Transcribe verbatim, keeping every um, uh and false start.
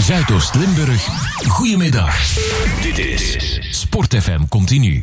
Zuidoost-Limburg, goedemiddag. Dit is Sport F M Continu.